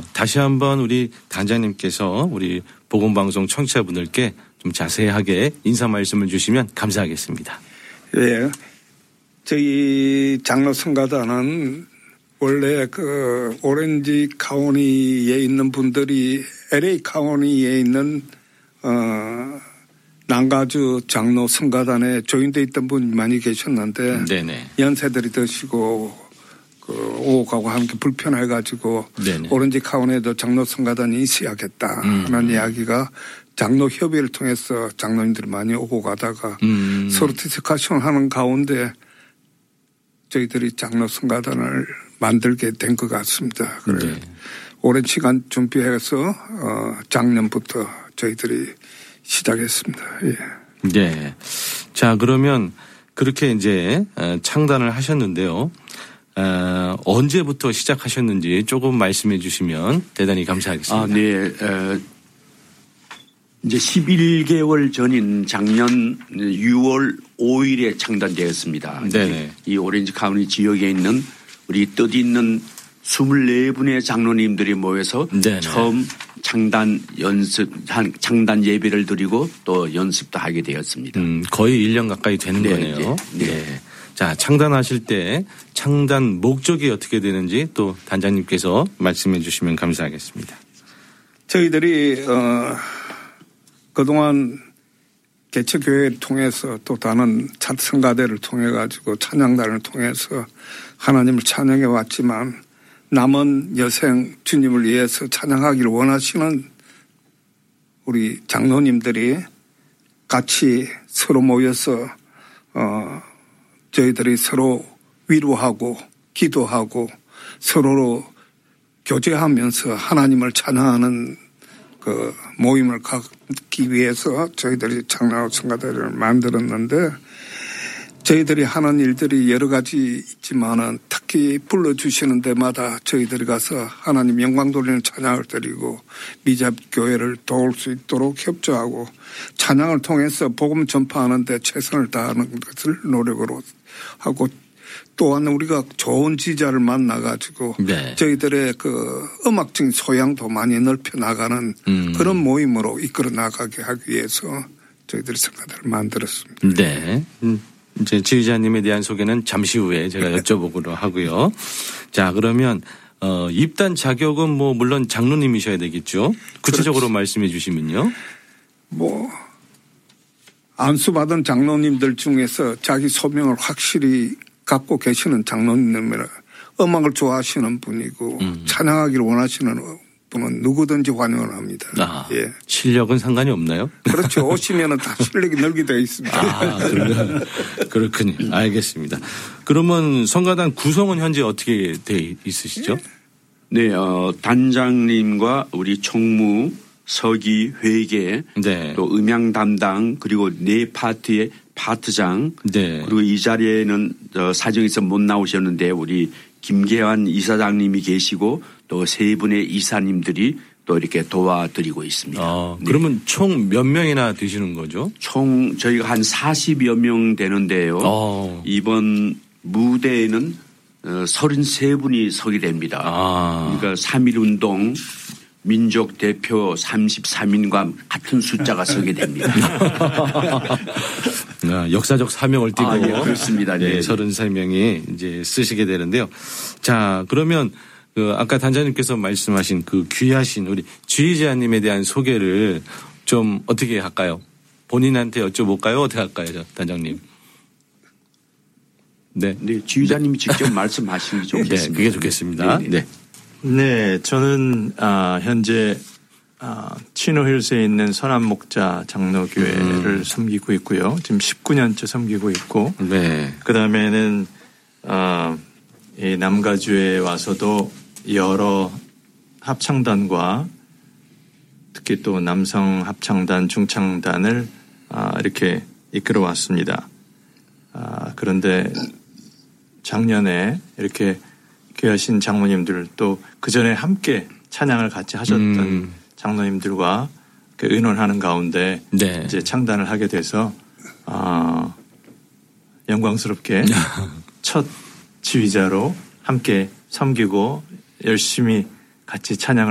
다시 한번 우리 단장님께서 우리 복음방송 청취자분들께 좀 자세하게 인사 말씀을 주시면 감사하겠습니다. 예. 저희 장로 성가단은 원래 그 오렌지 카운티에 있는 분들이 LA 카운티에 있는 남가주 장로 성가단에 조인돼 있던 분이 많이 계셨는데 네네. 연세들이 드시고 그 오고 가고 함께 불편해가지고 네네. 오렌지 카운티에도 장로 성가단이 있어야겠다 하는 이야기가 장로 협의를 통해서 장로님들이 많이 오고 가다가 서로 디스커션 하는 가운데 저희들이 장로 성가단을 만들게 된 것 같습니다. 그래 네. 오랜 시간 준비해서 작년부터 저희들이 시작했습니다. 예. 네. 자, 그러면 그렇게 이제 창단을 하셨는데요. 언제부터 시작하셨는지 조금 말씀해 주시면 대단히 감사하겠습니다. 네. 이제 11개월 전인 작년 6월 5일에 창단되었습니다. 네네. 이 오렌지 카운티 지역에 있는 우리 뜻 있는 24분의 장로님들이 모여서 네네. 처음 창단 예배를 드리고 또 연습도 하게 되었습니다. 거의 1년 가까이 되는 거네요. 네. 네. 자, 창단하실 때 창단 목적이 어떻게 되는지 또 단장님께서 말씀해 주시면 감사하겠습니다. 저희들이 그동안 개척교회를 통해서 또 다른 성가대를 통해 가지고 찬양단을 통해서 하나님을 찬양해 왔지만 남은 여생 주님을 위해서 찬양하기를 원하시는 우리 장로님들이 같이 서로 모여서 저희들이 서로 위로하고 기도하고 서로 교제하면서 하나님을 찬양하는 그 모임을 갖기 위해서 저희들이 장로 성가대를 만들었는데 저희들이 하는 일들이 여러 가지 있지만은 특히 불러주시는 데마다 저희들이 가서 하나님 영광 돌리는 찬양을 드리고 미잡 교회를 도울 수 있도록 협조하고 찬양을 통해서 복음 전파하는 데 최선을 다하는 것을 노력으로 하고 또한 우리가 좋은 지자를 만나가지고 네. 저희들의 그 음악적인 소양도 많이 넓혀 나가는 그런 모임으로 이끌어 나가게 하기 위해서 저희들이 성가대를 만들었습니다. 네. 이제 지휘자님에 대한 소개는 잠시 후에 제가 여쭤보기로 하고요. 자, 그러면 입단 자격은 뭐 물론 장로님이셔야 되겠죠. 구체적으로 그렇지. 말씀해 주시면요. 안수받은 장로님들 중에서 자기 소명을 확실히 갖고 계시는 장로님이라 음악을 좋아하시는 분이고 찬양하기를 원하시는 분은 누구든지 환영을 합니다. 예. 실력은 상관이 없나요? 그렇죠. 오시면은 다 실력이 늘게 되어 있습니다. 그렇군요. 알겠습니다. 그러면 성가단 구성은 현재 어떻게 돼 있으시죠? 네, 단장님과 우리 총무, 서기, 회계, 네. 또 음향 담당 그리고 네 파트의 파트장 네. 그리고 이 자리에는 사정에서 못 나오셨는데 우리 김계환 이사장님이 계시고 또 세 분의 이사님들이 또 이렇게 도와드리고 있습니다. 네. 그러면 총 몇 명이나 되시는 거죠? 총 저희가 한 40여 명 되는데요. 이번 무대에는 33분이 서게 됩니다. 그러니까 3.1운동 민족 대표 33인과 같은 숫자가 서게 됩니다. 역사적 사명을 띠고 네, 그렇습니다. 네. 33명이 이제 쓰시게 되는데요. 자, 그러면 아까 단장님께서 말씀하신 그 귀하신 우리 지휘자님에 대한 소개를 좀 어떻게 할까요? 본인한테 여쭤볼까요? 어떻게 할까요, 단장님? 네. 네, 지휘자님이 직접 말씀하시는 게 좋겠습니다. 네, 그게 좋겠습니다. 네. 네, 저는 현재 치노힐스에 있는 선한목자 장로교회를 섬기고 있고요. 지금 19년째 섬기고 있고, 네. 그 다음에는 이 남가주에 와서도 여러 합창단과 특히 또 남성 합창단, 중창단을 이렇게 이끌어 왔습니다. 그런데 작년에 이렇게 귀하신 장로님들 또 그전에 함께 찬양을 같이 하셨던 장로님들과 의논하는 가운데 네. 이제 창단을 하게 돼서 영광스럽게 첫 지휘자로 함께 섬기고 열심히 같이 찬양을